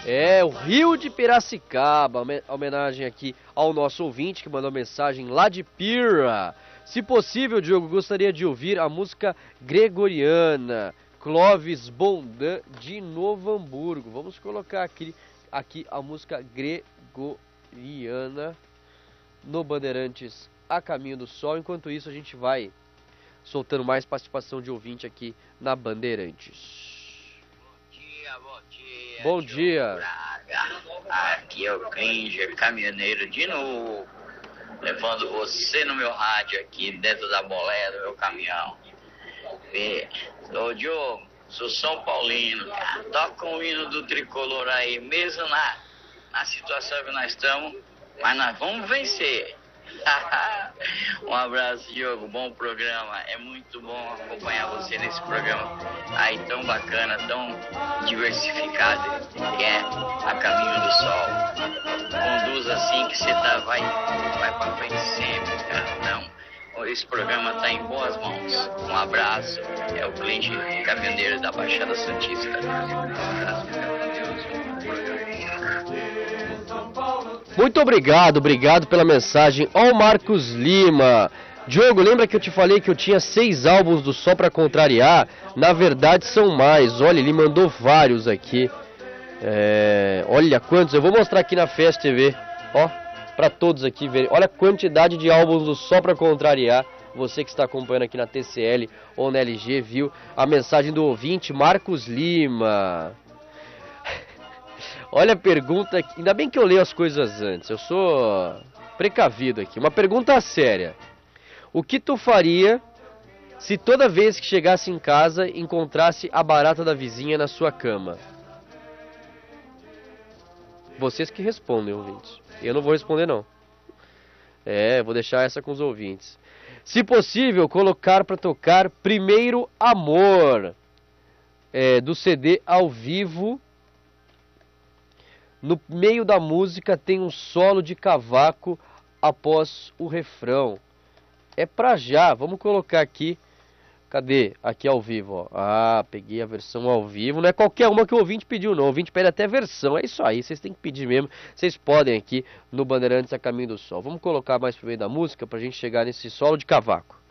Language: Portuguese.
É, o Rio de Piracicaba, homenagem aqui ao nosso ouvinte que mandou mensagem lá de Pira. Se possível, Diogo, gostaria de ouvir a música gregoriana, Clóvis Bondan de Novo Hamburgo. Vamos colocar aqui a música gregoriana no Bandeirantes A Caminho do Sol. Enquanto isso, a gente vai soltando mais participação de ouvinte aqui na Bandeirantes. Bom dia. Bom dia. Braga. Aqui é o Klinger, caminhoneiro de novo, levando você no meu rádio aqui dentro da boleia do meu caminhão. Ô Diogo, sou São Paulino, cara. Toca o hino do tricolor aí, mesmo na situação que nós estamos, mas nós vamos vencer. Um abraço, Diogo, bom programa. É muito bom acompanhar você nesse programa aí tão bacana, tão diversificado, que é A Caminho do Sol. Conduz assim que você vai pra frente sempre, cara. Então, esse programa tá em boas mãos. Um abraço, é o Cliente Caminhoneiro da Baixada Santista. Muito obrigado pela mensagem ao Marcos Lima. Diogo, lembra que eu te falei que eu tinha 6 álbuns do Só Pra Contrariar? Na verdade são mais, olha, ele mandou vários aqui. Olha quantos, eu vou mostrar aqui na Festa TV, ó, pra todos aqui verem. Olha a quantidade de álbuns do Só Pra Contrariar. Você que está acompanhando aqui na TCL ou na LG, viu a mensagem do ouvinte Marcos Lima. Olha a pergunta aqui. Ainda bem que eu leio as coisas antes. Eu sou precavido aqui. Uma pergunta séria. O que tu faria se toda vez que chegasse em casa encontrasse a barata da vizinha na sua cama? Vocês que respondem, ouvintes. Eu não vou responder, não. Vou deixar essa com os ouvintes. Se possível, colocar para tocar Primeiro Amor. Do CD ao vivo. No meio da música tem um solo de cavaco após o refrão. É pra já, vamos colocar aqui. Cadê? Aqui ao vivo, ó. Peguei a versão ao vivo. Não é qualquer uma que o ouvinte pediu, não. O ouvinte pede até versão. É isso aí, vocês têm que pedir mesmo. Vocês podem aqui no Bandeirantes A Caminho do Sol. Vamos colocar mais pro meio da música pra gente chegar nesse solo de cavaco.